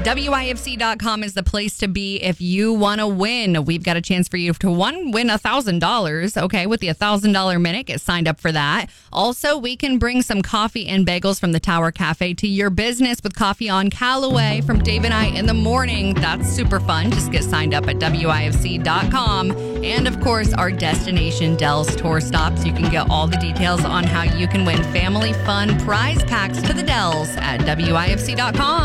WIFC.com is the place to be if you want to win. We've got a chance for you to win $1,000. Okay, with the $1,000 minute, get signed up for that. Also, we can bring some coffee and bagels from the Tower Cafe to your business with Coffee on Callaway from Dave and I in the morning. That's super fun. Just get signed up at WIFC.com. And of course, our Destination Dells tour stops. You can get all the details on how you can win family fun prize packs to the Dells at WIFC.com.